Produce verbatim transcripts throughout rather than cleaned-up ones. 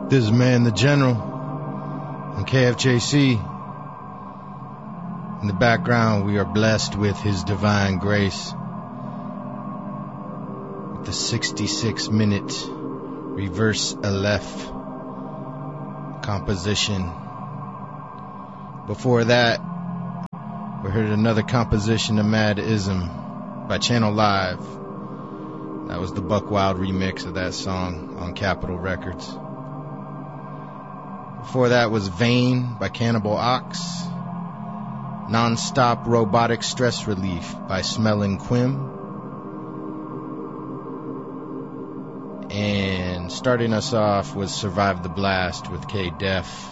This is Man the General on K F J C. In the background, we are blessed with His divine grace. With the sixty-six minute Reverse Aleph composition. Before that, we heard another composition of Mad Ism by Channel Live. That was the Buck Wild remix of that song on Capitol Records. Before that was Vain by Cannibal Ox. Non-Stop Robotic Stress Relief by Smelling Quim. And starting us off was Survive the Blast with K-Def.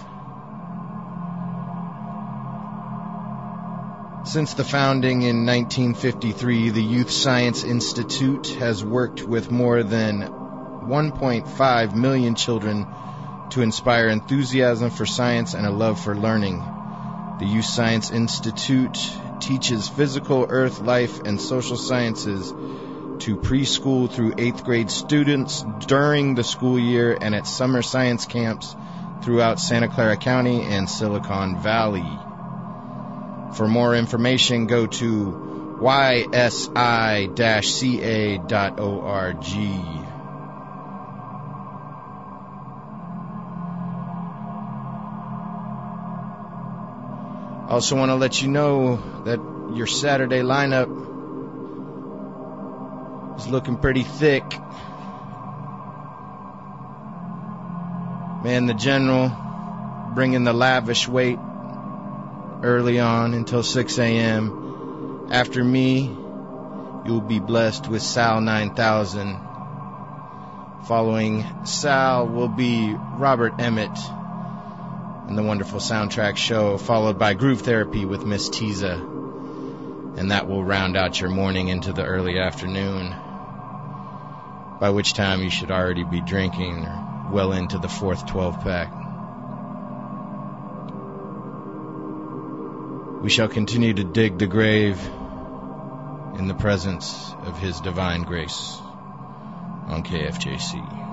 Since the founding in nineteen fifty-three, the Youth Science Institute has worked with more than one point five million children to inspire enthusiasm for science and a love for learning. The Youth Science Institute teaches physical, earth, life, and social sciences to preschool through eighth grade students during the school year and at summer science camps throughout Santa Clara County and Silicon Valley. For more information, go to y s i dash c a dot org. I also want to let you know that your Saturday lineup is looking pretty thick. Man the General bringing the lavish weight early on until six a.m. After me, you'll be blessed with Sal nine thousand. Following Sal will be Robert Emmett and the Wonderful Soundtrack Show, followed by Groove Therapy with Miss Tiza. And that will round out your morning into the early afternoon, by which time you should already be drinking or well into the fourth twelve-pack. We shall continue to dig the grave in the presence of His divine grace on K F J C.